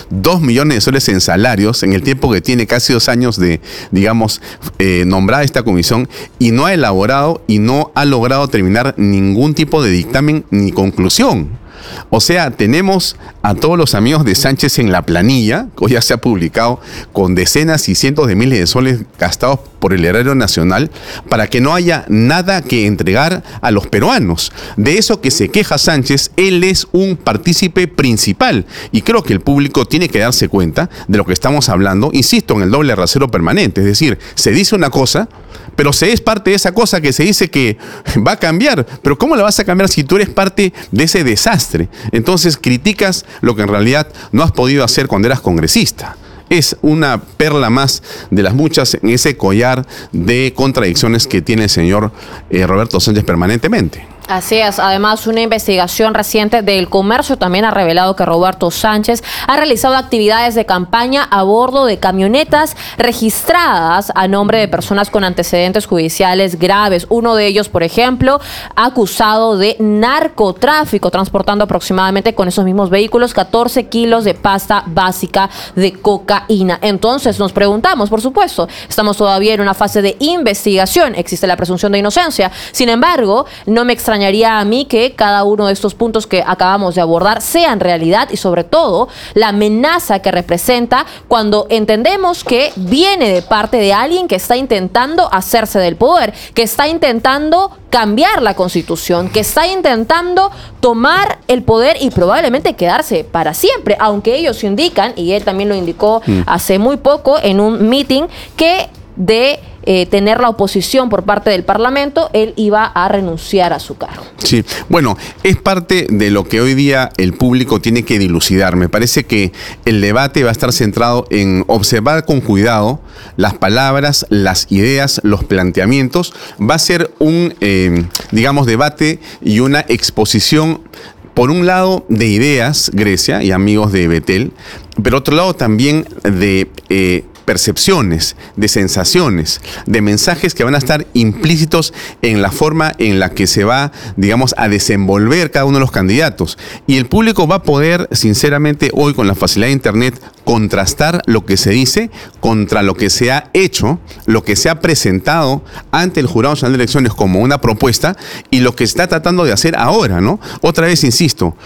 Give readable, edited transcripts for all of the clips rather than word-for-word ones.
2 millones de soles en salarios en el tiempo que tiene casi 2 años de, digamos, nombrada esta comisión, y no ha elaborado y no ha logrado terminar ningún tipo de dictamen ni conclusión. O sea, tenemos a todos los amigos de Sánchez en la planilla, que hoy ya se ha publicado, con decenas y cientos de miles de soles gastados por el erario nacional para que no haya nada que entregar a los peruanos. De eso que se queja Sánchez, él es un partícipe principal, y creo que el público tiene que darse cuenta de lo que estamos hablando, insisto, en el doble rasero permanente. Es decir, se dice una cosa, pero se es parte de esa cosa que se dice que va a cambiar. Pero ¿cómo la vas a cambiar si tú eres parte de ese desastre? Entonces criticas lo que en realidad no has podido hacer cuando eras congresista. Es una perla más de las muchas en ese collar de contradicciones que tiene el señor Roberto Sánchez permanentemente. Así es. Además, una investigación reciente del Comercio también ha revelado que Roberto Sánchez ha realizado actividades de campaña a bordo de camionetas registradas a nombre de personas con antecedentes judiciales graves. Uno de ellos, por ejemplo, acusado de narcotráfico, transportando aproximadamente con esos mismos vehículos 14 kilos de pasta básica de cocaína. Entonces nos preguntamos, por supuesto, estamos todavía en una fase de investigación, existe la presunción de inocencia. Sin embargo, no me extrañaría a mí que cada uno de estos puntos que acabamos de abordar sean realidad, y sobre todo la amenaza que representa cuando entendemos que viene de parte de alguien que está intentando hacerse del poder, que está intentando cambiar la Constitución, que está intentando tomar el poder y probablemente quedarse para siempre, aunque ellos indican, y él también lo indicó hace muy poco en un meeting, que de tener la oposición por parte del Parlamento, él iba a renunciar a su cargo. Sí, bueno, es parte de lo que hoy día el público tiene que dilucidar. Me parece que el debate va a estar centrado en observar con cuidado las palabras, las ideas, los planteamientos. Va a ser un, digamos, debate y una exposición, por un lado, de ideas, Grecia y amigos de Betel, pero otro lado también de percepciones, de sensaciones, de mensajes que van a estar implícitos en la forma en la que se va, digamos, a desenvolver cada uno de los candidatos. Y el público va a poder, sinceramente, hoy con la facilidad de Internet, contrastar lo que se dice contra lo que se ha hecho, lo que se ha presentado ante el Jurado Nacional de Elecciones como una propuesta y lo que se está tratando de hacer ahora, ¿no? Otra vez insisto,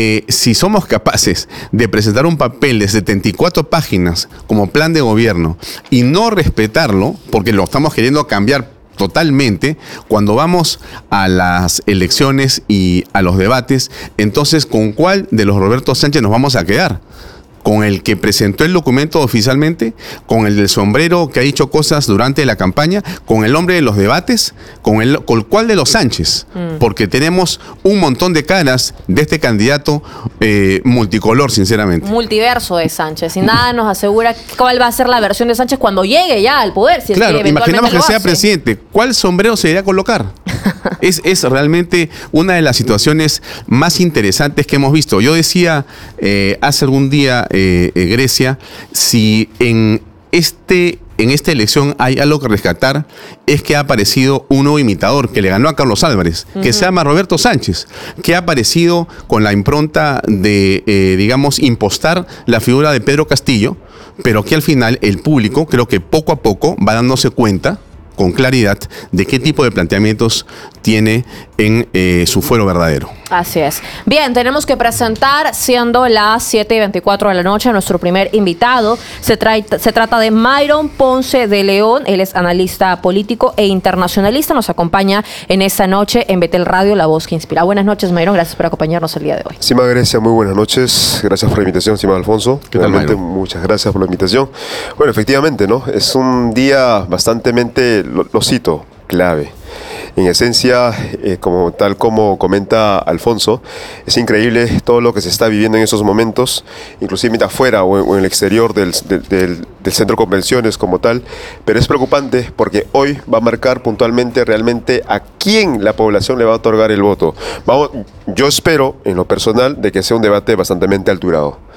si somos capaces de presentar un papel de 74 páginas como plan de gobierno y no respetarlo, porque lo estamos queriendo cambiar totalmente, cuando vamos a las elecciones y a los debates, entonces ¿con cuál de los Roberto Sánchez nos vamos a quedar? ¿Con el que presentó el documento oficialmente? ¿Con el del sombrero que ha dicho cosas durante la campaña? ¿Con el hombre de los debates? ¿Con cuál de los Sánchez? Porque tenemos un montón de caras de este candidato multicolor, sinceramente. Multiverso de Sánchez. Y nada nos asegura cuál va a ser la versión de Sánchez cuando llegue ya al poder. Si claro, es que imaginamos que sea presidente. ¿Cuál sombrero se irá a colocar? Es realmente una de las situaciones más interesantes que hemos visto. Yo decía hace algún día, Grecia, si en esta elección hay algo que rescatar, es que ha aparecido un nuevo imitador que le ganó a Carlos Álvarez, que se llama Roberto Sánchez, que ha aparecido con la impronta de, digamos, impostar la figura de Pedro Castillo, pero que al final el público, creo que poco a poco va dándose cuenta con claridad de qué tipo de planteamientos tiene en su fuero verdadero. Así es. Bien, tenemos que presentar, siendo las 7:24 de la noche, a nuestro primer invitado. Se trata de Mayron Ponce de León. Él es analista político e internacionalista. Nos acompaña en esta noche en Betel Radio, La Voz que Inspira. Buenas noches, Mayron. Gracias por acompañarnos el día de hoy. Estimada Grecia, muy buenas noches. Gracias por la invitación, estimado Alfonso. ¿Qué tal, Mayron? Muchas gracias por la invitación. Bueno, efectivamente, ¿no? Es un día bastante, lo cito, clave. En esencia, como comenta Alfonso, es increíble todo lo que se está viviendo en esos momentos, inclusive afuera o en el exterior del centro de convenciones como tal, pero es preocupante porque hoy va a marcar puntualmente realmente a quién la población le va a otorgar el voto. Yo espero, en lo personal, de que sea un debate bastante alturado.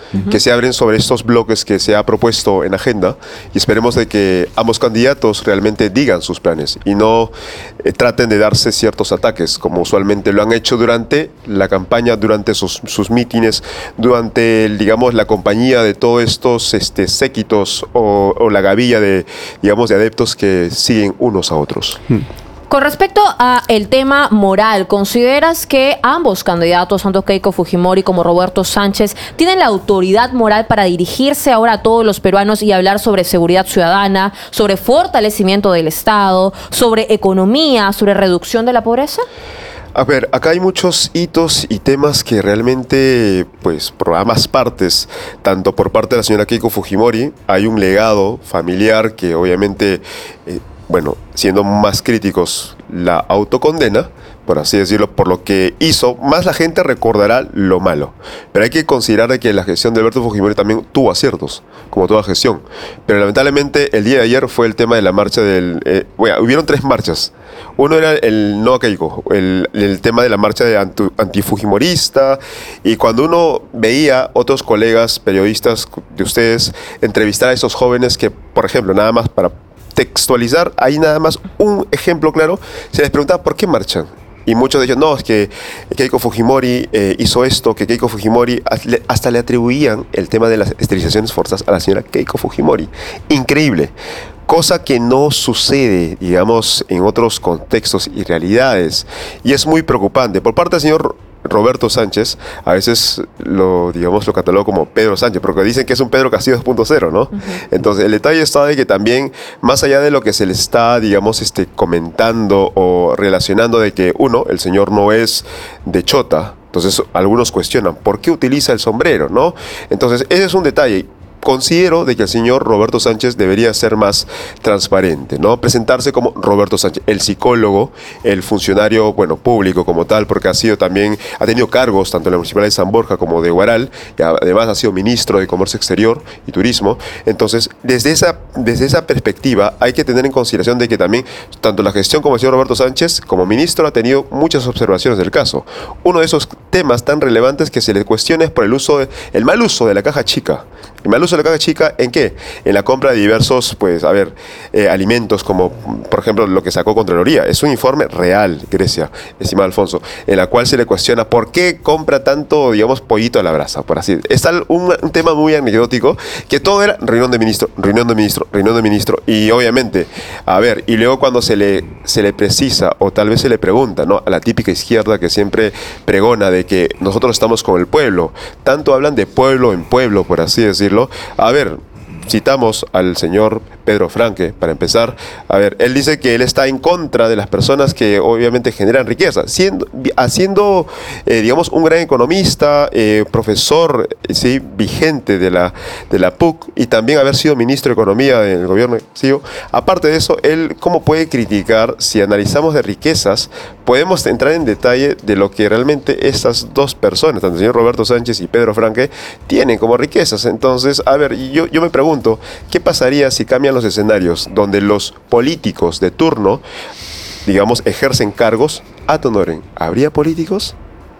que se abren sobre estos bloques que se ha propuesto en agenda, y esperemos de que ambos candidatos realmente digan sus planes y no traten de darse ciertos ataques, como usualmente lo han hecho durante la campaña, durante sus mítines, durante, digamos, la compañía de todos estos séquitos o la gavilla de, digamos, de adeptos que siguen unos a otros. Con respecto a el tema moral, ¿consideras que ambos candidatos, tanto Keiko Fujimori como Roberto Sánchez, tienen la autoridad moral para dirigirse ahora a todos los peruanos y hablar sobre seguridad ciudadana, sobre fortalecimiento del Estado, sobre economía, sobre reducción de la pobreza? A ver, acá hay muchos hitos y temas que realmente, pues, por ambas partes, tanto por parte de la señora Keiko Fujimori, hay un legado familiar que obviamente, bueno, siendo más críticos, la autocondena, por así decirlo, por lo que hizo. Más la gente recordará lo malo. Pero hay que considerar de que la gestión de Alberto Fujimori también tuvo aciertos, como toda gestión. Pero lamentablemente el día de ayer fue el tema de la marcha del... hubieron 3 marchas. Uno era el no a Keiko, el tema de la marcha de antifujimorista, y cuando uno veía otros colegas periodistas de ustedes entrevistar a esos jóvenes que, por ejemplo, nada más para textualizar, hay nada más un ejemplo claro, se les preguntaba por qué marchan. Y muchos de ellos, no, es que Keiko Fujimori hizo esto, que Keiko Fujimori, hasta le atribuían el tema de las esterilizaciones forzadas a la señora Keiko Fujimori. Increíble. Cosa que no sucede, digamos, en otros contextos y realidades. Y es muy preocupante. Por parte del señor Roberto Sánchez, a veces lo catalogo como Pedro Sánchez, porque dicen que es un Pedro Castillo 2.0, ¿no? Entonces, el detalle está de que también, más allá de lo que se le está, digamos, comentando o relacionando de que, el señor no es de chota, entonces algunos cuestionan, ¿por qué utiliza el sombrero, no? Entonces, ese es un detalle. Considero de que el señor Roberto Sánchez debería ser más transparente, ¿no? Presentarse como Roberto Sánchez, el psicólogo, el funcionario, público como tal, porque ha tenido cargos tanto en la Municipalidad de San Borja como de Huaral, y además ha sido ministro de Comercio Exterior y Turismo. Entonces, desde esa perspectiva, hay que tener en consideración de que también, tanto la gestión como el señor Roberto Sánchez, como ministro, ha tenido muchas observaciones del caso. Uno de esos temas tan relevantes que se le cuestiona es por el mal uso de la caja chica. El mal uso de la caja chica, ¿en qué? En la compra de diversos, alimentos, como por ejemplo lo que sacó Contraloría. Es un informe real, Grecia, estimado Alfonso, en la cual se le cuestiona por qué compra tanto, digamos, pollito a la brasa, por así decirlo. Está un tema muy anecdótico, que todo era reunión de ministro, y obviamente, y luego cuando se le precisa, o tal vez se le pregunta, ¿no?, a la típica izquierda que siempre pregona de que nosotros estamos con el pueblo, tanto hablan de pueblo en pueblo, por así decirlo. Citamos al señor Pedro Franque, para empezar. Él dice que él está en contra de las personas que obviamente generan riqueza, haciendo, digamos, un gran economista, profesor, ¿sí?, vigente de la PUC, y también haber sido ministro de Economía en el gobierno. ¿Sí? Aparte de eso, él, ¿cómo puede criticar? Si analizamos de riquezas, podemos entrar en detalle de lo que realmente estas dos personas, tanto el señor Roberto Sánchez y Pedro Franque, tienen como riquezas. Entonces, yo me pregunto, ¿qué pasaría si cambian los escenarios donde los políticos de turno, digamos, ejercen cargos ad honorem? ¿Habría políticos?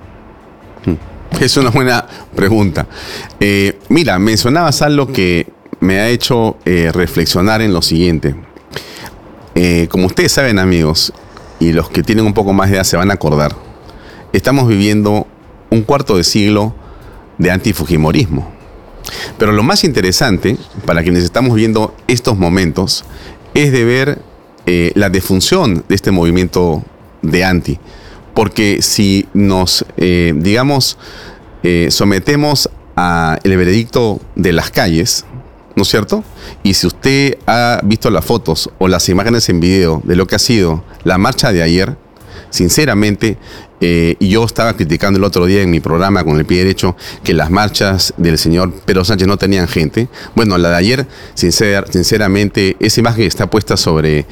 Es una buena pregunta. Mira, mencionabas algo que me ha hecho reflexionar en lo siguiente. Como ustedes saben, amigos, y los que tienen un poco más de edad se van a acordar, estamos viviendo un cuarto de siglo de antifujimorismo. Pero lo más interesante, para quienes estamos viendo estos momentos, es de ver la defunción de este movimiento de anti. Porque si nos, sometemos al veredicto de las calles, ¿no es cierto? Y si usted ha visto las fotos o las imágenes en video de lo que ha sido la marcha de ayer, sinceramente, y yo estaba criticando el otro día en mi programa con el pie derecho que las marchas del señor Pedro Sánchez no tenían gente. Bueno, la de ayer, sinceramente, esa imagen está puesta sobre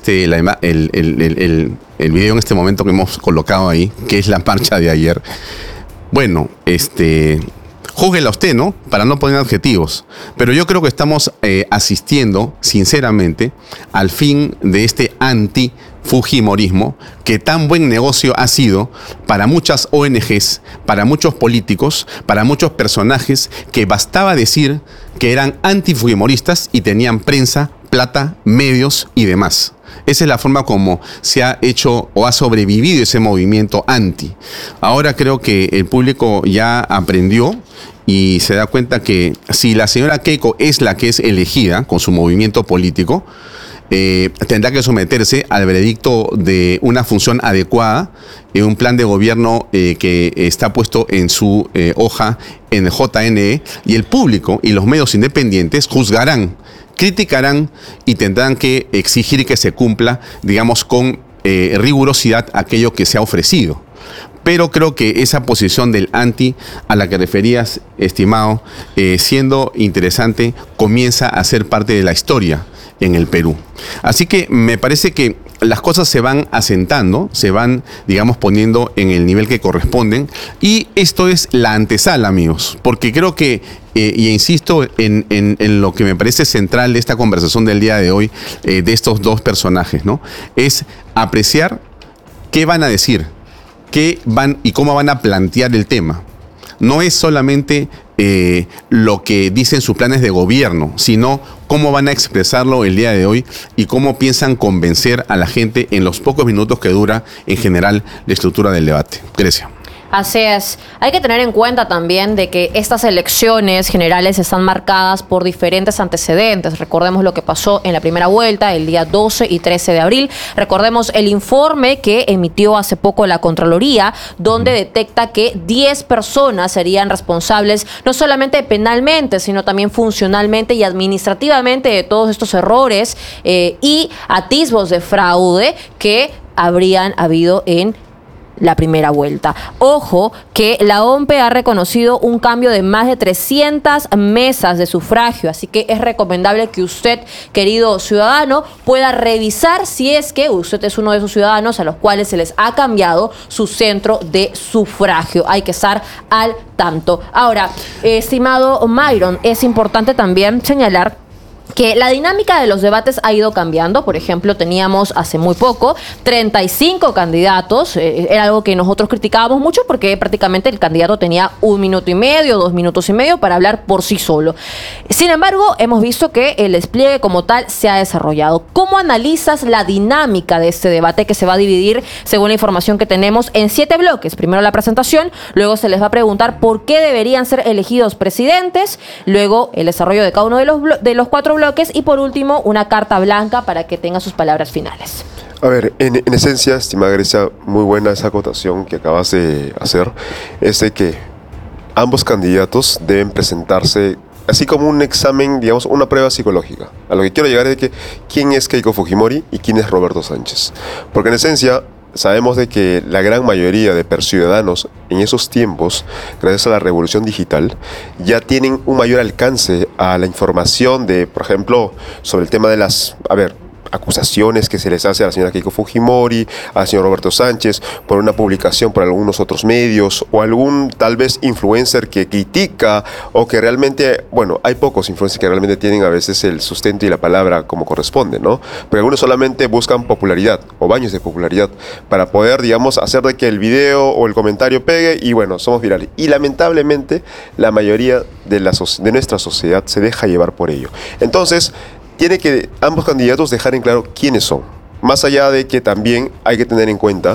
el video en este momento que hemos colocado ahí, que es la marcha de ayer. Bueno, júguela usted, ¿no? Para no poner adjetivos. Pero yo creo que estamos asistiendo, sinceramente, al fin de este anti Fujimorismo, que tan buen negocio ha sido para muchas ONGs, para muchos políticos, para muchos personajes, que bastaba decir que eran antifujimoristas y tenían prensa, plata, medios y demás. Esa es la forma como se ha hecho o ha sobrevivido ese movimiento anti. Ahora creo que el público ya aprendió y se da cuenta que si la señora Keiko es la que es elegida con su movimiento político, tendrá que someterse al veredicto de una función adecuada, un plan de gobierno que está puesto en su hoja en el JNE, y el público y los medios independientes juzgarán, criticarán y tendrán que exigir que se cumpla, digamos, con rigurosidad aquello que se ha ofrecido. Pero creo que esa posición del anti a la que referías, estimado, siendo interesante, comienza a ser parte de la historia en el Perú. Así que me parece que las cosas se van asentando, se van, digamos, poniendo en el nivel que corresponden, y esto es la antesala, amigos, porque creo que, y insisto en lo que me parece central de esta conversación del día de hoy, de estos dos personajes, ¿no? Es apreciar qué van a decir, qué van y cómo van a plantear el tema. No es solamente lo que dicen sus planes de gobierno, sino cómo van a expresarlo el día de hoy y cómo piensan convencer a la gente en los pocos minutos que dura en general la estructura del debate. Grecia. Así es. Hay que tener en cuenta también de que estas elecciones generales están marcadas por diferentes antecedentes. Recordemos lo que pasó en la primera vuelta, el día 12 y 13 de abril. Recordemos el informe que emitió hace poco la Contraloría, donde detecta que 10 personas serían responsables no solamente penalmente, sino también funcionalmente y administrativamente de todos estos errores y atisbos de fraude que habrían habido en la primera vuelta. Ojo que la OMPE ha reconocido un cambio de más de 300 mesas de sufragio, así que es recomendable que usted, querido ciudadano, pueda revisar si es que usted es uno de esos ciudadanos a los cuales se les ha cambiado su centro de sufragio. Hay que estar al tanto. Ahora, estimado Myron, es importante también señalar que la dinámica de los debates ha ido cambiando. Por ejemplo, teníamos hace muy poco 35 candidatos. Era algo que nosotros criticábamos mucho porque prácticamente el candidato tenía 1 minuto y medio, 2 minutos y medio para hablar por sí solo. Sin embargo, hemos visto que el despliegue como tal se ha desarrollado. ¿Cómo analizas la dinámica de este debate que se va a dividir, según la información que tenemos, en 7 bloques? Primero la presentación, luego se les va a preguntar por qué deberían ser elegidos presidentes, luego el desarrollo de cada uno de los 4 bloques y por último una carta blanca para que tenga sus palabras finales. A ver, en esencia, estimada Grecia, muy buena esa acotación que acabas de hacer, es de que ambos candidatos deben presentarse así como un examen, digamos, una prueba psicológica. A lo que quiero llegar es de que quién es Keiko Fujimori y quién es Roberto Sánchez. Porque en esencia sabemos de que la gran mayoría de ciudadanos en esos tiempos, gracias a la revolución digital, ya tienen un mayor alcance a la información de, por ejemplo, sobre el tema de las, acusaciones que se les hace a la señora Keiko Fujimori, al señor Roberto Sánchez, por una publicación por algunos otros medios, o algún tal vez influencer que critica, o que realmente, bueno, hay pocos influencers que realmente tienen a veces el sustento y la palabra como corresponde, ¿no? Pero algunos solamente buscan popularidad, o baños de popularidad, para poder, digamos, hacer de que el video o el comentario pegue, y bueno, somos virales. Y lamentablemente, la mayoría de nuestra sociedad se deja llevar por ello. Entonces, tiene que ambos candidatos dejar en claro quiénes son. Más allá de que también hay que tener en cuenta,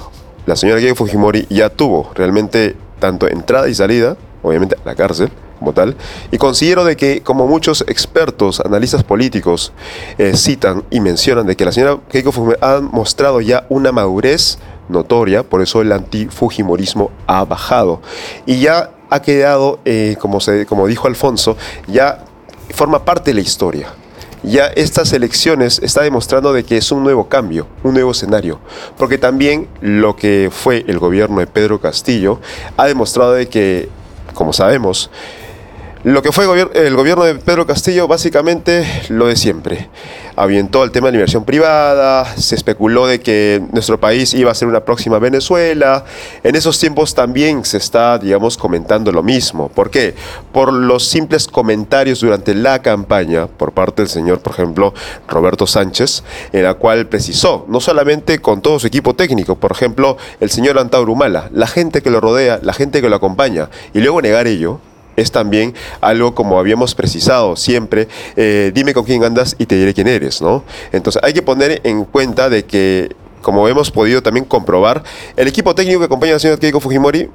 la señora Keiko Fujimori ya tuvo realmente tanto entrada y salida, obviamente a la cárcel como tal, y considero de que, como muchos expertos, analistas políticos citan y mencionan, de que la señora Keiko Fujimori ha mostrado ya una madurez notoria, por eso el antifujimorismo ha bajado. Y ya ha quedado, como dijo Alfonso, ya forma parte de la historia. Ya estas elecciones está demostrando de que es un nuevo cambio, un nuevo escenario, porque también lo que fue el gobierno de Pedro Castillo ha demostrado de que, como sabemos, Lo que fue el gobierno de Pedro Castillo, básicamente lo de siempre. Avientó el tema de la inversión privada, se especuló de que nuestro país iba a ser una próxima Venezuela. En esos tiempos también se está, digamos, comentando lo mismo. ¿Por qué? Por los simples comentarios durante la campaña por parte del señor, por ejemplo, Roberto Sánchez, en la cual precisó, no solamente con todo su equipo técnico, por ejemplo, el señor Antauro Humala, la gente que lo rodea, la gente que lo acompaña, y luego negar ello, es también algo como habíamos precisado siempre, dime con quién andas y te diré quién eres, ¿no? Entonces hay que poner en cuenta de que, como hemos podido también comprobar, el equipo técnico que acompaña al señor Keiko Fujimori,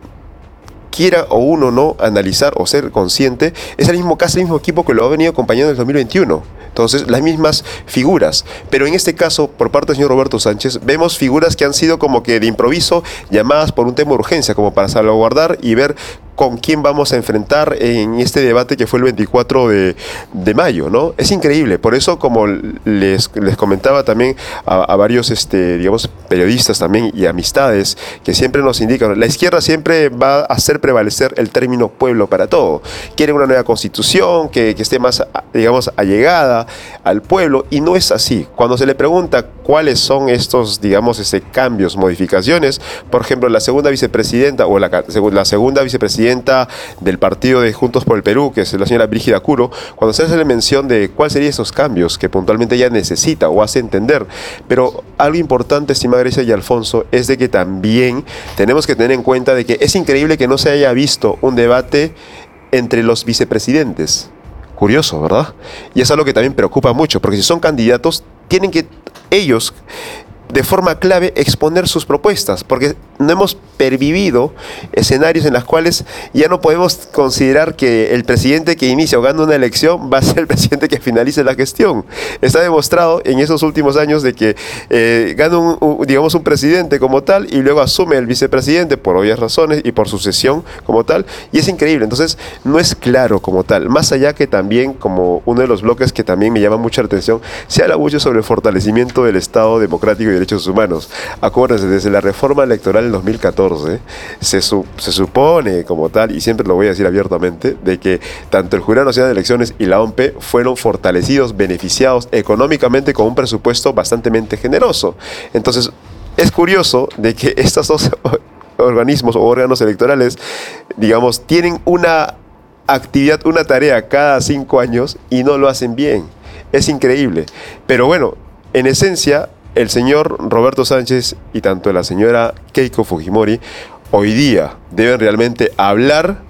quiera o uno no analizar o ser consciente, es casi el mismo equipo que lo ha venido acompañando en el 2021. Entonces, las mismas figuras. Pero en este caso, por parte del señor Roberto Sánchez, vemos figuras que han sido como que de improviso, llamadas por un tema de urgencia, como para salvaguardar y ver con quién vamos a enfrentar en este debate que fue el 24 de mayo, ¿no? Es increíble. Por eso, como les comentaba también a varios, digamos, periodistas también y amistades que siempre nos indican, la izquierda siempre va a hacer prevalecer el término pueblo para todo. Quieren una nueva constitución que esté más, digamos, allegada al pueblo, y no es así. Cuando se le pregunta cuáles son estos, digamos, cambios, modificaciones, por ejemplo, la segunda vicepresidenta o la segunda vicepresidenta del partido de Juntos por el Perú, que es la señora Brígida Curo, cuando se hace la mención de cuáles serían esos cambios que puntualmente ella necesita o hace entender. Pero algo importante, estimada Grecia y Alfonso, es de que también tenemos que tener en cuenta de que es increíble que no se haya visto un debate entre los vicepresidentes. Curioso, ¿verdad? Y es algo que también preocupa mucho, porque si son candidatos, tienen que ellos, de forma clave, exponer sus propuestas, porque no hemos pervivido escenarios en los cuales ya no podemos considerar que el presidente que inicia o gana una elección va a ser el presidente que finalice la gestión. Está demostrado en esos últimos años de que gana digamos, un presidente como tal y luego asume el vicepresidente por obvias razones y por sucesión como tal, y es increíble. Entonces no es claro como tal, más allá que también, como uno de los bloques que también me llama mucha atención, se habla mucho sobre el fortalecimiento del Estado democrático y derechos humanos. Acuérdense, desde la reforma electoral del 2014 se supone como tal, y siempre lo voy a decir abiertamente, de que tanto el Jurado Nacional de Elecciones y la OMP fueron fortalecidos, beneficiados económicamente con un presupuesto bastante generoso. Entonces es curioso de que estos dos organismos o órganos electorales, digamos, tienen una actividad, una tarea cada 5 años y no lo hacen bien. Es increíble. Pero bueno, en esencia, el señor Roberto Sánchez y tanto la señora Keiko Fujimori hoy día deben realmente hablar,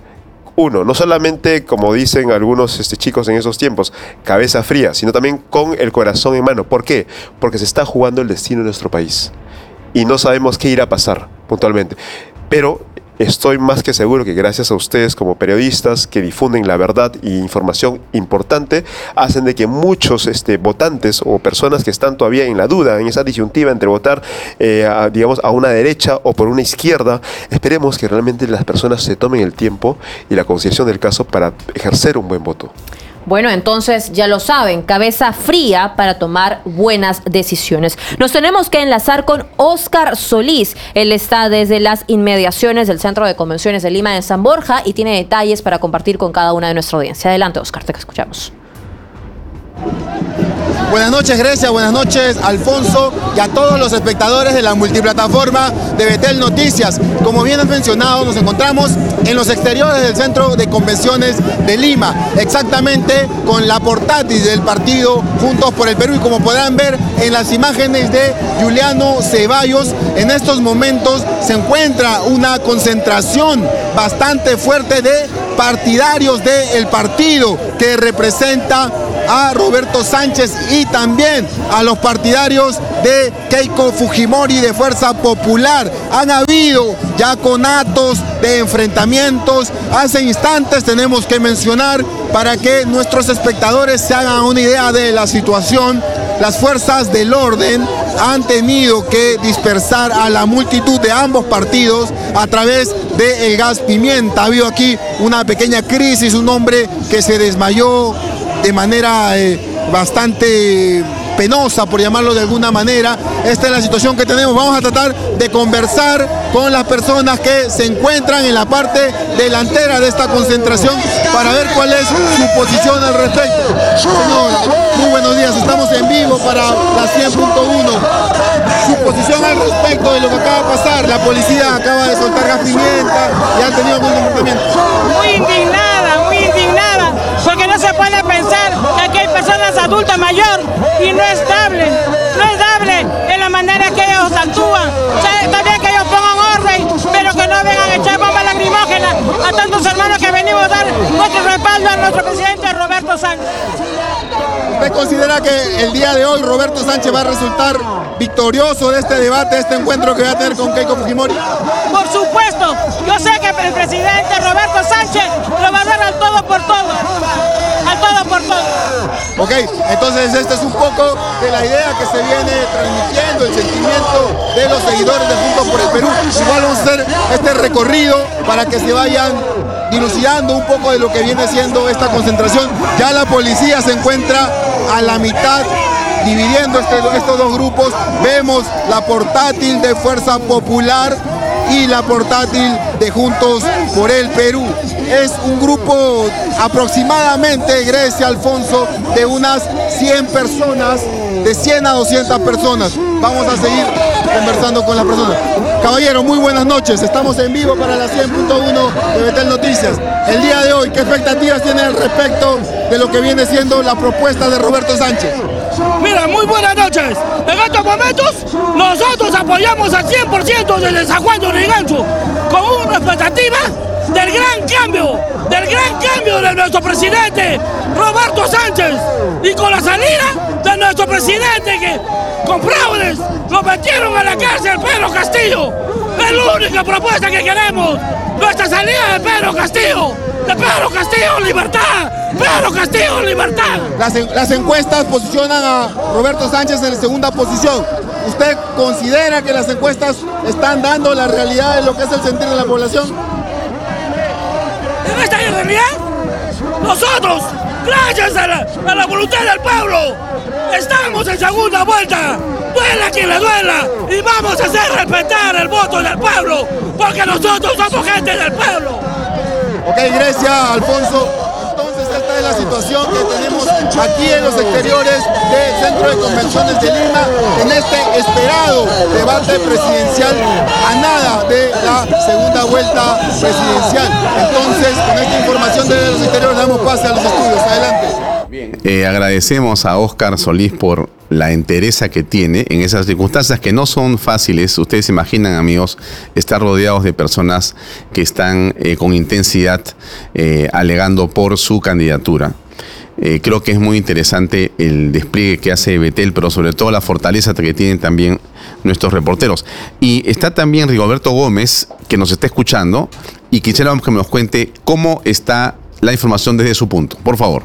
no solamente, como dicen algunos chicos en esos tiempos, cabeza fría, sino también con el corazón en mano. ¿Por qué? Porque se está jugando el destino de nuestro país y no sabemos qué irá a pasar puntualmente. Pero estoy más que seguro que gracias a ustedes como periodistas que difunden la verdad y información importante, hacen de que muchos votantes o personas que están todavía en la duda, en esa disyuntiva entre votar digamos, a una derecha o por una izquierda, esperemos que realmente las personas se tomen el tiempo y la consideración del caso para ejercer un buen voto. Bueno, entonces ya lo saben, cabeza fría para tomar buenas decisiones. Nos tenemos que enlazar con Óscar Solís. Él está desde las inmediaciones del Centro de Convenciones de Lima en San Borja y tiene detalles para compartir con cada una de nuestra audiencia. Adelante, Óscar, te escuchamos. Buenas noches, Grecia, buenas noches, Alfonso, y a todos los espectadores de la multiplataforma de Betel Noticias. Como bien has mencionado, nos encontramos en los exteriores del Centro de Convenciones de Lima, exactamente con la portátil del partido Juntos por el Perú, y como podrán ver en las imágenes de Juliano Ceballos, en estos momentos se encuentra una concentración bastante fuerte de partidarios del partido que representa a Roberto Sánchez y también a los partidarios de Keiko Fujimori de Fuerza Popular. Han habido ya conatos de enfrentamientos. Hace instantes, tenemos que mencionar, para que nuestros espectadores se hagan una idea de la situación, las fuerzas del orden han tenido que dispersar a la multitud de ambos partidos a través del gas pimienta. Ha habido aquí una pequeña crisis, un hombre que se desmayó de manera bastante penosa, por llamarlo de alguna manera. Esta es la situación que tenemos. Vamos a tratar de conversar con las personas que se encuentran en la parte delantera de esta concentración para ver cuál es su posición al respecto. Señor, muy buenos días, estamos en vivo para la 100.1. Su posición al respecto de lo que acaba de pasar. La policía acaba de soltar gas pimienta y han tenido algún comportamiento. Muy indignada, porque no se puede pensar que aquí hay personas adultas mayores y no es estable en la manera que ellos actúan. O sea, está bien que ellos pongan orden, pero que no vengan a echar bombas lacrimógenas a tantos hermanos que venimos a dar nuestro respaldo a nuestro presidente Roberto Sánchez. ¿Usted considera que el día de hoy Roberto Sánchez va a resultar victorioso de este debate, de este encuentro que va a tener con Keiko Fujimori? Por supuesto, yo sé que el presidente Roberto Sánchez lo va a dar al todo por todo. Ok, entonces este es un poco de la idea que se viene transmitiendo, el sentimiento de los seguidores de Juntos por el Perú. Igual vamos a hacer este recorrido para que se vayan dilucidando un poco de lo que viene siendo esta concentración. Ya la policía se encuentra a la mitad, dividiendo estos dos grupos. Vemos la portátil de Fuerza Popular y la portátil de Juntos por el Perú. Es un grupo aproximadamente, Grecia, Alfonso, de unas 100 personas, de 100 a 200 personas. Vamos a seguir conversando con las personas. Caballero, muy buenas noches. Estamos en vivo para la 100.1 de Betel Noticias. El día de hoy, ¿qué expectativas tiene al respecto de lo que viene siendo la propuesta de Roberto Sánchez? Mira, muy buenas noches. En estos momentos, nosotros apoyamos al 100% del desacuerdo de Gancho, con una expectativa del gran cambio de nuestro presidente Roberto Sánchez, y con la salida de nuestro presidente que con fraudes lo metieron a la cárcel, Pedro Castillo. Es la única propuesta que queremos, nuestra salida de Pedro Castillo. De Pedro Castillo, libertad. Pedro Castillo, libertad. Las encuestas posicionan a Roberto Sánchez en segunda posición. ¿Usted considera que las encuestas están dando la realidad de lo que es el sentir de la población? En esta realidad, nosotros, gracias a la voluntad del pueblo, estamos en segunda vuelta. Duela quien le duela, y vamos a hacer respetar el voto del pueblo, porque nosotros somos gente del pueblo. Ok, Grecia, Alfonso, entonces esta es la situación que tenemos aquí en los exteriores del Centro de Convenciones de Lima, en este esperado debate presidencial a nada de la segunda vuelta presidencial. Entonces, con esta información de los exteriores damos pase a los estudios. Adelante. Agradecemos a Óscar Solís por la entereza que tiene en esas circunstancias que no son fáciles. Ustedes se imaginan, amigos, estar rodeados de personas que están con intensidad alegando por su candidatura. Creo que es muy interesante el despliegue que hace Betel, pero sobre todo la fortaleza que tienen también nuestros reporteros. Y está también Rigoberto Gómez, que nos está escuchando, y quisiéramos que nos cuente cómo está la información desde su punto. Por favor.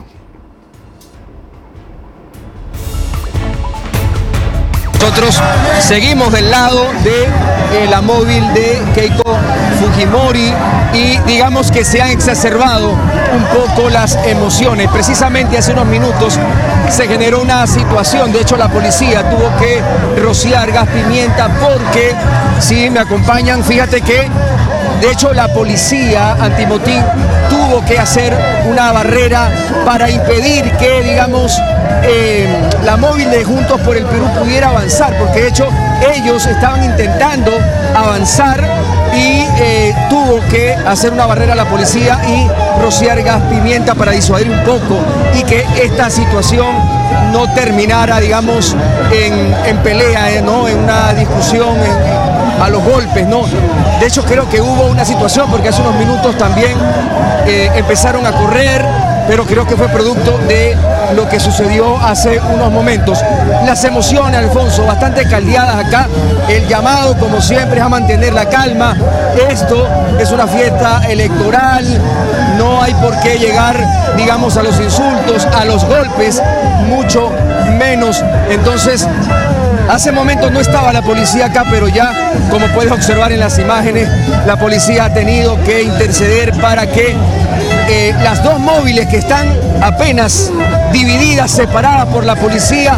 Nosotros seguimos del lado de la móvil de Keiko Fujimori y digamos que se han exacerbado un poco las emociones. Precisamente hace unos minutos se generó una situación, de hecho la policía tuvo que rociar gas pimienta porque, si me acompañan, fíjate que de hecho la policía antimotín tuvo que hacer una barrera para impedir que, digamos, la móvil de Juntos por el Perú pudiera avanzar, porque de hecho ellos estaban intentando avanzar y tuvo que hacer una barrera a la policía y rociar gas pimienta para disuadir un poco y que esta situación no terminara, digamos, en pelea, ¿no? En una discusión, a los golpes, ¿no? De hecho creo que hubo una situación porque hace unos minutos también empezaron a correr, pero creo que fue producto de lo que sucedió hace unos momentos. Las emociones, Alfonso, bastante caldeadas acá. El llamado, como siempre, es a mantener la calma. Esto es una fiesta electoral, no hay por qué llegar, digamos, a los insultos, a los golpes, mucho menos. Entonces, hace momentos no estaba la policía acá, pero ya, como puedes observar en las imágenes, la policía ha tenido que interceder para que las dos móviles que están apenas divididas, separadas por la policía,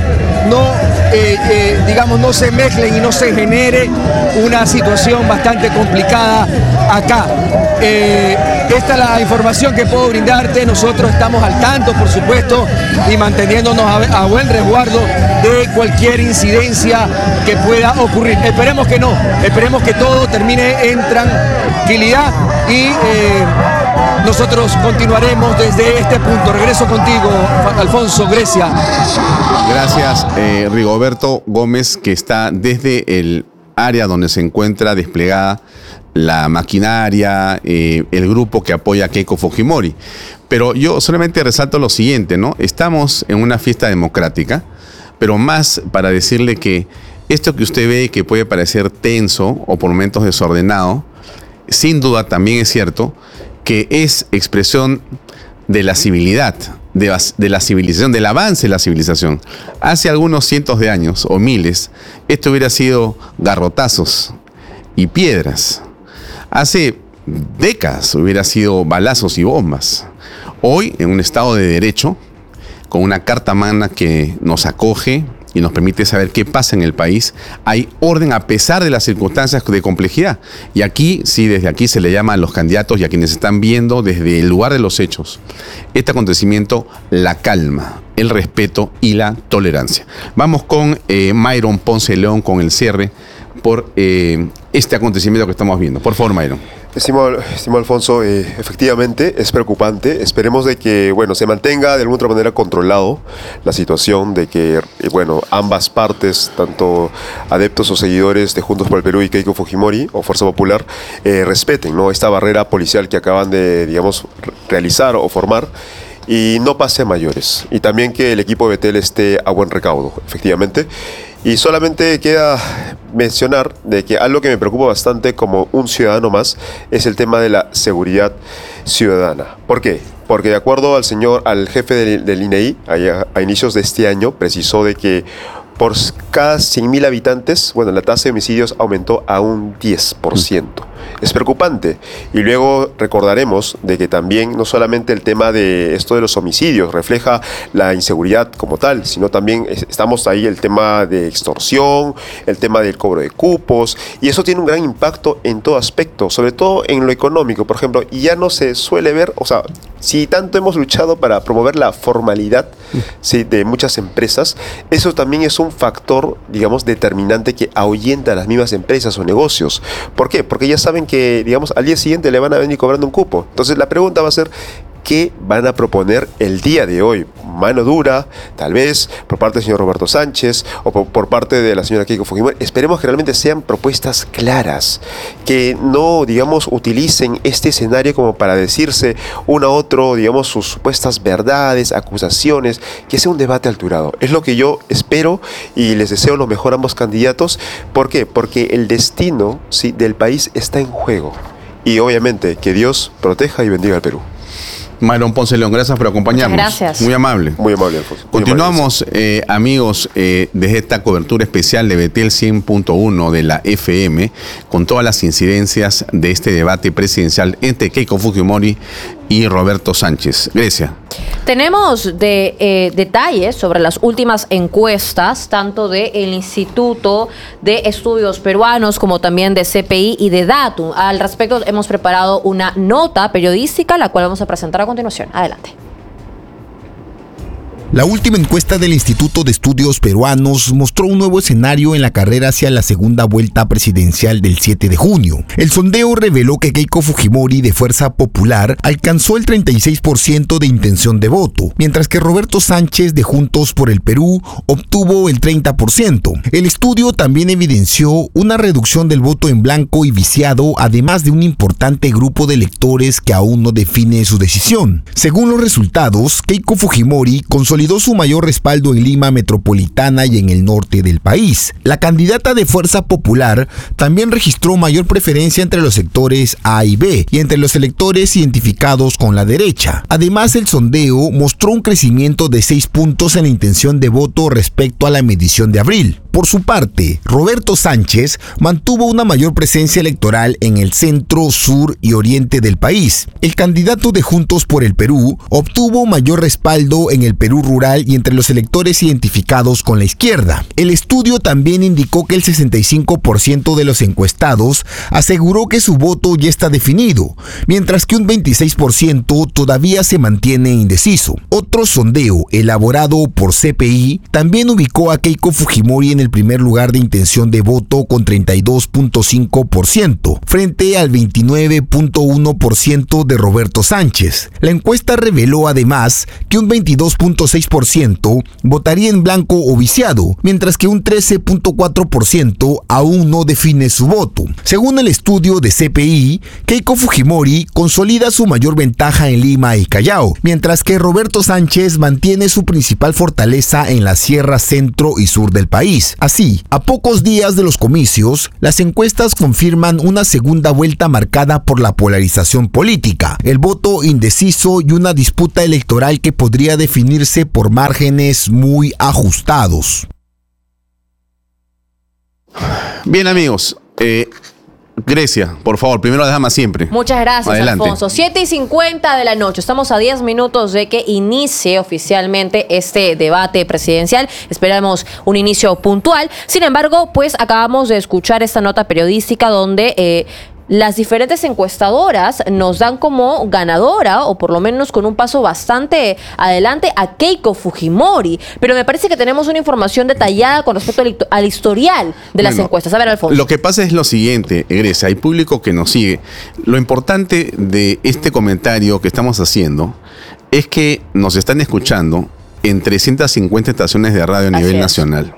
no se mezclen y no se genere una situación bastante complicada acá. Esta es la información que puedo brindarte. Nosotros estamos al tanto, por supuesto, y manteniéndonos a buen resguardo de cualquier incidencia que pueda ocurrir. Esperemos que no, esperemos que todo termine en tranquilidad y nosotros continuaremos desde este punto. Regreso contigo, Alfonso, Grecia. Gracias, Rigoberto Gómez, que está desde el área donde se encuentra desplegada la maquinaria, el grupo que apoya a Keiko Fujimori. Pero yo solamente resalto lo siguiente, ¿no? Estamos en una fiesta democrática, pero más para decirle que esto que usted ve que puede parecer tenso o por momentos desordenado, sin duda también es cierto que es expresión de la civilidad, de la civilización, del avance de la civilización. Hace algunos cientos de años o miles, esto hubiera sido garrotazos y piedras. Hace décadas hubiera sido balazos y bombas. Hoy, en un Estado de Derecho, con una Carta Magna que nos acoge y nos permite saber qué pasa en el país, hay orden a pesar de las circunstancias de complejidad. Y aquí, sí, desde aquí se le llama a los candidatos y a quienes están viendo desde el lugar de los hechos este acontecimiento, la calma, el respeto y la tolerancia. Vamos con Mayron Ponce León con el cierre por este acontecimiento que estamos viendo. Por favor, Mayron. Estimado Alfonso, efectivamente es preocupante. Esperemos de que, se mantenga de alguna otra manera controlado la situación, de que, ambas partes, tanto adeptos o seguidores de Juntos por el Perú y Keiko Fujimori o Fuerza Popular, respeten, ¿no?, esta barrera policial que acaban de, realizar o formar, y no pase a mayores. Y también que el equipo de Betel esté a buen recaudo, efectivamente. Y solamente queda mencionar de que algo que me preocupa bastante como un ciudadano más es el tema de la seguridad ciudadana. ¿Por qué? Porque de acuerdo al jefe del INEI, a inicios de este año, precisó de que por cada 100.000 habitantes, la tasa de homicidios aumentó a un 10%. Es preocupante. Y luego recordaremos de que también no solamente el tema de esto de los homicidios refleja la inseguridad como tal, sino también estamos ahí el tema de extorsión, el tema del cobro de cupos, y eso tiene un gran impacto en todo aspecto, sobre todo en lo económico. Por ejemplo, y ya no se suele ver, si tanto hemos luchado para promover la formalidad, ¿sí?, de muchas empresas, eso también es un factor, determinante que ahuyenta a las mismas empresas o negocios. ¿Por qué? Porque ya saben que, al día siguiente le van a venir cobrando un cupo. Entonces la pregunta va a ser, ¿qué van a proponer el día de hoy? Mano dura, tal vez, por parte del señor Roberto Sánchez o por parte de la señora Keiko Fujimori. Esperemos que realmente sean propuestas claras, que no, utilicen este escenario como para decirse uno a otro, sus supuestas verdades, acusaciones, que sea un debate alturado. Es lo que yo espero y les deseo lo mejor a ambos candidatos. ¿Por qué? Porque el destino, ¿sí?, del país está en juego. Y obviamente que Dios proteja y bendiga al Perú. Mayron Ponce León, gracias por acompañarnos. Muchas gracias. Muy amable. Muy amable, Alfonso. Continuamos, amigos, desde esta cobertura especial de Betel 100.1 de la FM, con todas las incidencias de este debate presidencial entre Keiko Fujimori y Roberto Sánchez. Grecia. Tenemos detalles sobre las últimas encuestas, tanto del Instituto de Estudios Peruanos como también de CPI y de Datum. Al respecto hemos preparado una nota periodística, la cual vamos a presentar a continuación. Adelante. La última encuesta del Instituto de Estudios Peruanos mostró un nuevo escenario en la carrera hacia la segunda vuelta presidencial del 7 de junio. El sondeo reveló que Keiko Fujimori de Fuerza Popular alcanzó el 36% de intención de voto, mientras que Roberto Sánchez de Juntos por el Perú obtuvo el 30%. El estudio también evidenció una reducción del voto en blanco y viciado, además de un importante grupo de electores que aún no define su decisión. Según los resultados, Keiko Fujimori consolidó su mayor respaldo en Lima metropolitana y en el norte del país. La candidata de Fuerza Popular también registró mayor preferencia entre los sectores A y B y entre los electores identificados con la derecha. Además, el sondeo mostró un crecimiento de 6 puntos en la intención de voto respecto a la medición de abril. Por su parte, Roberto Sánchez mantuvo una mayor presencia electoral en el centro, sur y oriente del país. El candidato de Juntos por el Perú obtuvo mayor respaldo en el Perú rural y entre los electores identificados con la izquierda. El estudio también indicó que el 65% de los encuestados aseguró que su voto ya está definido, mientras que un 26% todavía se mantiene indeciso. Otro sondeo elaborado por CPI también ubicó a Keiko Fujimori en el primer lugar de intención de voto con 32.5% frente al 29.1% de Roberto Sánchez. La encuesta reveló además que un 22.6% votaría en blanco o viciado, mientras que un 13.4% aún no define su voto. Según el estudio de CPI, Keiko Fujimori consolida su mayor ventaja en Lima y Callao, mientras que Roberto Sánchez mantiene su principal fortaleza en la sierra centro y sur del país. Así, a pocos días de los comicios, las encuestas confirman una segunda vuelta marcada por la polarización política, el voto indeciso y una disputa electoral que podría definirse por márgenes muy ajustados. Bien, amigos, Grecia, por favor, primero la dama siempre. Muchas gracias, Adelante. Alfonso. 7:50 de la noche. Estamos a 10 minutos de que inicie oficialmente este debate presidencial. Esperamos un inicio puntual. Sin embargo, pues acabamos de escuchar esta nota periodística donde las diferentes encuestadoras nos dan como ganadora, o por lo menos con un paso bastante adelante, a Keiko Fujimori. Pero me parece que tenemos una información detallada con respecto al historial de las encuestas. A ver, Alfonso. Lo que pasa es lo siguiente, Grecia, hay público que nos sigue. Lo importante de este comentario que estamos haciendo es que nos están escuchando en 350 estaciones de radio a nivel nacional.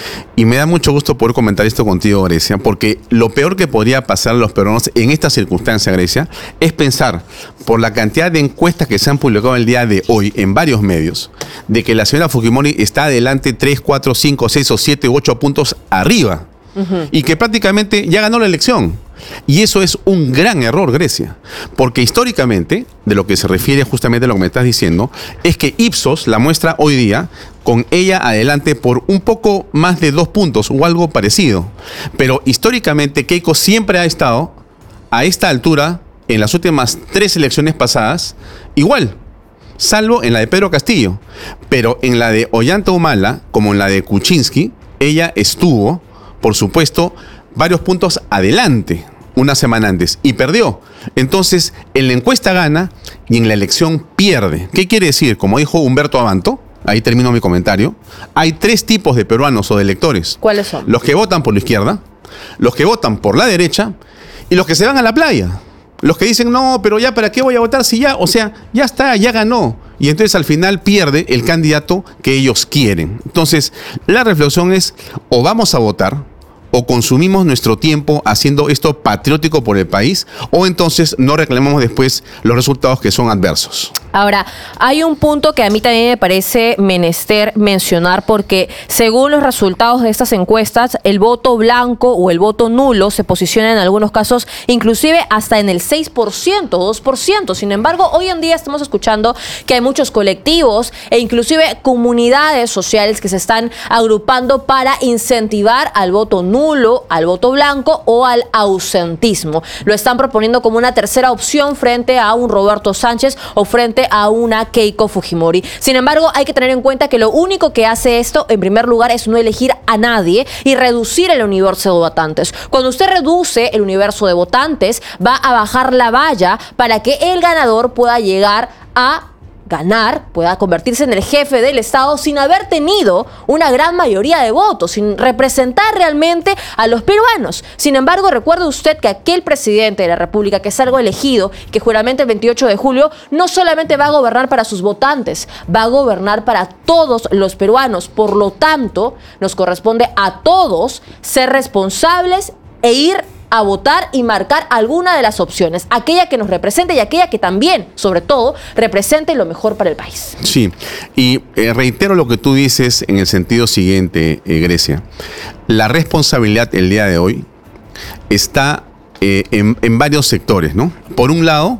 Y me da mucho gusto poder comentar esto contigo, Grecia, porque lo peor que podría pasar a los peruanos en esta circunstancia, Grecia, es pensar, por la cantidad de encuestas que se han publicado el día de hoy en varios medios, de que la señora Fujimori está adelante 3, 4, 5, 6 o 7 u 8 puntos arriba, y que prácticamente ya ganó la elección. Y eso es un gran error, Grecia, porque históricamente, de lo que se refiere justamente a lo que me estás diciendo, es que Ipsos la muestra hoy día con ella adelante por un poco más de 2 puntos o algo parecido. Pero históricamente Keiko siempre ha estado a esta altura, en las últimas 3 elecciones pasadas, igual, salvo en la de Pedro Castillo. Pero en la de Ollanta Humala, como en la de Kuczynski, ella estuvo, por supuesto, varios puntos adelante una semana antes y perdió. Entonces, en la encuesta gana y en la elección pierde. ¿Qué quiere decir? Como dijo Humberto Abanto, ahí termino mi comentario, hay 3 tipos de peruanos o de electores. ¿Cuáles son? Los que votan por la izquierda, los que votan por la derecha y los que se van a la playa. Los que dicen, no, pero ya, ¿para qué voy a votar si ya, o sea, ya está, ya ganó? Y entonces al final pierde el candidato que ellos quieren. Entonces, la reflexión es, o vamos a votar, o consumimos nuestro tiempo haciendo esto patriótico por el país, o entonces no reclamamos después los resultados que son adversos. Ahora, hay un punto que a mí también me parece menester mencionar, porque según los resultados de estas encuestas, el voto blanco o el voto nulo se posiciona en algunos casos inclusive hasta en el 6%, 2%. Sin embargo, hoy en día estamos escuchando que hay muchos colectivos e inclusive comunidades sociales que se están agrupando para incentivar al voto nulo, al voto blanco o al ausentismo. Lo están proponiendo como una tercera opción frente a un Roberto Sánchez o frente a una Keiko Fujimori. Sin embargo, hay que tener en cuenta que lo único que hace esto, en primer lugar, es no elegir a nadie y reducir el universo de votantes. Cuando usted reduce el universo de votantes, va a bajar la valla para que el ganador pueda llegar a ganar, pueda convertirse en el jefe del Estado sin haber tenido una gran mayoría de votos, sin representar realmente a los peruanos. Sin embargo, recuerde usted que aquel presidente de la República que es algo elegido, que juramenta el 28 de julio, no solamente va a gobernar para sus votantes, va a gobernar para todos los peruanos. Por lo tanto, nos corresponde a todos ser responsables e ir a votar y marcar alguna de las opciones, aquella que nos represente y aquella que también, sobre todo, represente lo mejor para el país. Sí, y reitero lo que tú dices en el sentido siguiente, Grecia. La responsabilidad el día de hoy está en varios sectores, ¿no? Por un lado,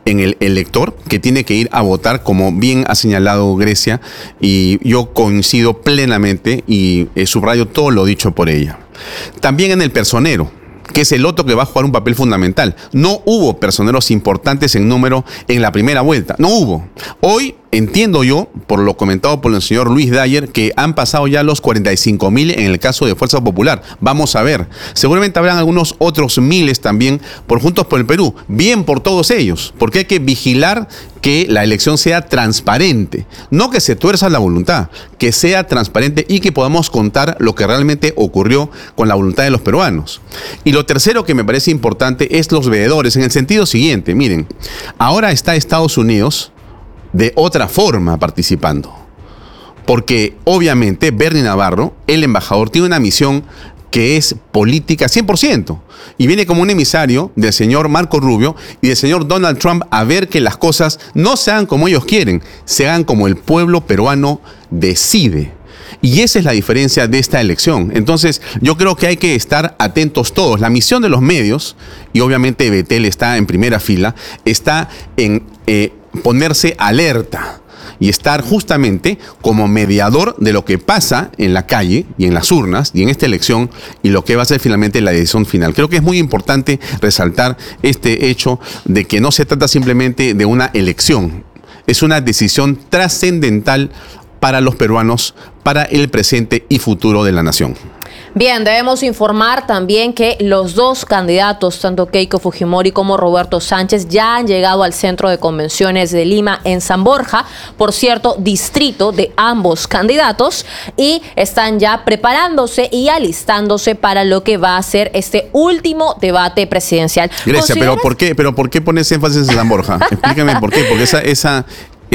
en el elector que tiene que ir a votar, como bien ha señalado Grecia, y yo coincido plenamente y subrayo todo lo dicho por ella. También en el personero, que es el otro que va a jugar un papel fundamental. No hubo personeros importantes en número en la primera vuelta. No hubo. Hoy entiendo yo, por lo comentado por el señor Luis Dyer, que han pasado ya los 45.000 en el caso de Fuerza Popular. Vamos a ver. Seguramente habrán algunos otros miles también por Juntos por el Perú. Bien por todos ellos, porque hay que vigilar que la elección sea transparente. No que se tuerza la voluntad, que sea transparente y que podamos contar lo que realmente ocurrió con la voluntad de los peruanos. Y lo tercero que me parece importante es los veedores, en el sentido siguiente. Miren, ahora está Estados Unidos de otra forma participando. Porque obviamente Bernie Navarro, el embajador, tiene una misión que es política 100%. Y viene como un emisario del señor Marco Rubio y del señor Donald Trump a ver que las cosas no se hagan como ellos quieren, se hagan como el pueblo peruano decide. Y esa es la diferencia de esta elección. Entonces, yo creo que hay que estar atentos todos. La misión de los medios, y obviamente Betel está en primera fila, está en ponerse alerta y estar justamente como mediador de lo que pasa en la calle y en las urnas y en esta elección y lo que va a ser finalmente la decisión final. Creo que es muy importante resaltar este hecho de que no se trata simplemente de una elección, es una decisión trascendental para los peruanos, para el presente y futuro de la nación. Bien, debemos informar también que los dos candidatos, tanto Keiko Fujimori como Roberto Sánchez, ya han llegado al Centro de Convenciones de Lima en San Borja, por cierto, distrito de ambos candidatos, y están ya preparándose y alistándose para lo que va a ser este último debate presidencial. Grecia, ¿pero por qué pones énfasis en San Borja? Explícame por qué, porque esa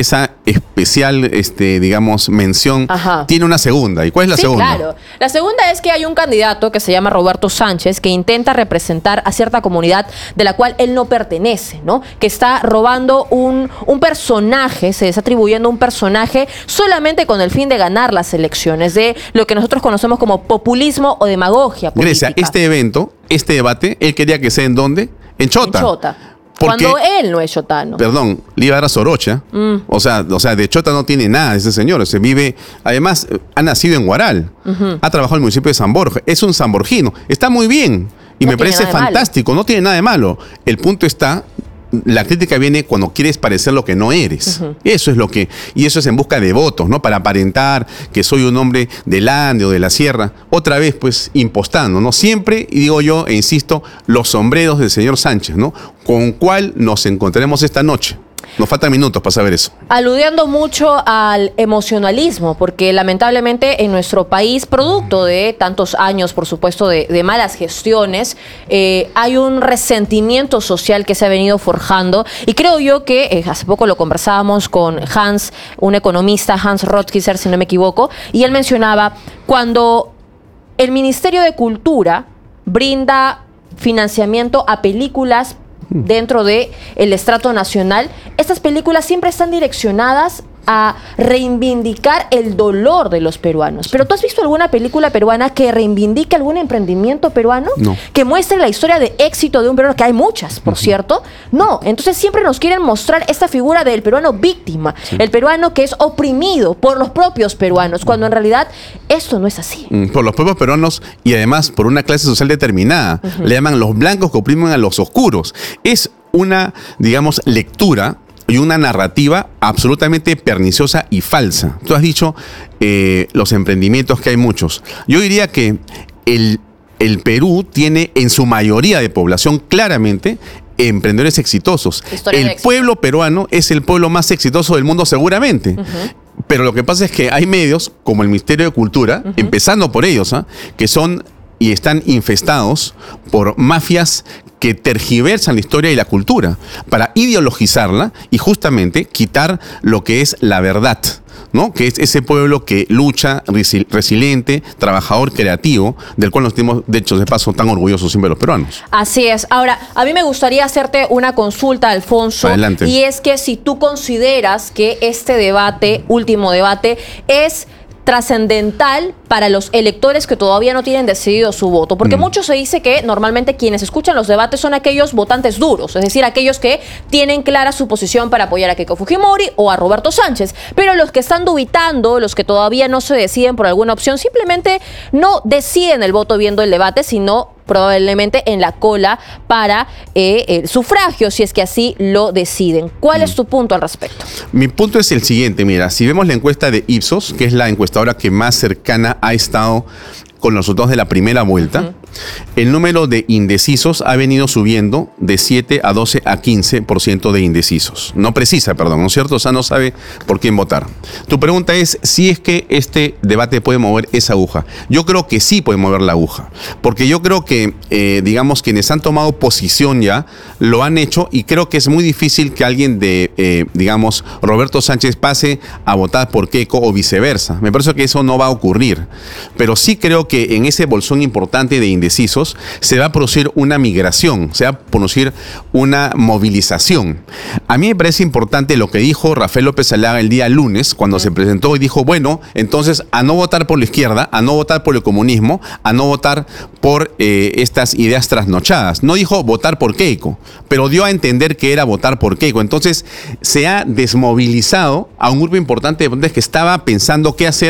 especial, digamos, mención, ajá, tiene una segunda. ¿Y cuál es la segunda? Claro. La segunda es que hay un candidato que se llama Roberto Sánchez que intenta representar a cierta comunidad de la cual él no pertenece, ¿no? Que está robando un personaje, se está atribuyendo un personaje solamente con el fin de ganar las elecciones, de lo que nosotros conocemos como populismo o demagogia política. Grecia, este evento, este debate, él quería que sea ¿en dónde? En Chota. En Chota. Cuando él no es chotano. Perdón, le iba a dar a Sorocha. O sea, de Chota no tiene nada ese señor. Se vive, además, ha nacido en Huaral. Ha trabajado en el municipio de San Borja. Es un sanborgino. Está muy bien. Y me parece fantástico. No tiene nada de malo. El punto está, la crítica viene cuando quieres parecer lo que no eres. Eso es lo que, y eso es en busca de votos, ¿no? Para aparentar que soy un hombre del Ande o de la Sierra. Otra vez, pues, impostando, ¿no? Siempre, y digo yo e insisto, los sombreros del señor Sánchez, ¿no? Con cuál nos encontraremos esta noche. Nos faltan minutos para saber eso. Aludiendo mucho al emocionalismo, porque lamentablemente en nuestro país, producto de tantos años, por supuesto, de malas gestiones, hay un resentimiento social que se ha venido forjando. Y creo yo que hace poco lo conversábamos con Hans, un economista, Hans Rothkisser, si no me equivoco, y él mencionaba cuando el Ministerio de Cultura brinda financiamiento a películas dentro de el estrato nacional, estas películas siempre están direccionadas a reivindicar el dolor de los peruanos. ¿Pero tú has visto alguna película peruana que reivindique algún emprendimiento peruano? No. Que muestre la historia de éxito de un peruano, que hay muchas, por cierto. No, entonces siempre nos quieren mostrar esta figura del peruano víctima, el peruano que es oprimido por los propios peruanos, cuando en realidad esto no es así. Por los propios peruanos y además por una clase social determinada. Le llaman los blancos que oprimen a los oscuros. Es una, digamos, lectura y una narrativa absolutamente perniciosa y falsa. Tú has dicho los emprendimientos, que hay muchos. Yo diría que el Perú tiene en su mayoría de población claramente emprendedores exitosos. El pueblo peruano es el pueblo más exitoso del mundo seguramente. Pero lo que pasa es que hay medios como el Ministerio de Cultura, empezando por ellos, que son y están infestados por mafias que tergiversan la historia y la cultura para ideologizarla y justamente quitar lo que es la verdad, ¿no? Que es ese pueblo que lucha, resiliente, trabajador, creativo, del cual nos sentimos, de hecho, de paso, tan orgullosos siempre los peruanos. Así es. Ahora, a mí me gustaría hacerte una consulta, Alfonso. Adelante. Y es que si tú consideras que este debate, último debate, es trascendental para los electores que todavía no tienen decidido su voto? Porque mucho se dice que normalmente quienes escuchan los debates son aquellos votantes duros, es decir, aquellos que tienen clara su posición para apoyar a Keiko Fujimori o a Roberto Sánchez, pero los que están dubitando, los que todavía no se deciden por alguna opción, simplemente no deciden el voto viendo el debate, sino probablemente en la cola para el sufragio, si es que así lo deciden. ¿Cuál es tu punto al respecto? Mi punto es el siguiente, mira, si vemos la encuesta de Ipsos, que es la encuestadora que más cercana ha estado con los resultados de la primera vuelta, el número de indecisos ha venido subiendo de 7 a 12 a 15% de indecisos. No precisa, perdón, ¿no es cierto? O sea, no sabe por quién votar. Tu pregunta es si es que este debate puede mover esa aguja. Yo creo que sí puede mover la aguja, porque yo creo que, digamos, quienes han tomado posición ya, lo han hecho, y creo que es muy difícil que alguien de, digamos, Roberto Sánchez pase a votar por Keiko o viceversa. Me parece que eso no va a ocurrir, pero sí creo que en ese bolsón importante de indecisos se va a producir una migración, se va a producir una movilización. A mí me parece importante lo que dijo Rafael López Aliaga el día lunes, cuando se presentó y dijo, bueno, entonces a no votar por la izquierda, a no votar por el comunismo, a no votar por estas ideas trasnochadas. No dijo votar por Keiko, pero dio a entender que era votar por Keiko. Entonces se ha desmovilizado a un grupo importante de votantes que estaba pensando qué hacer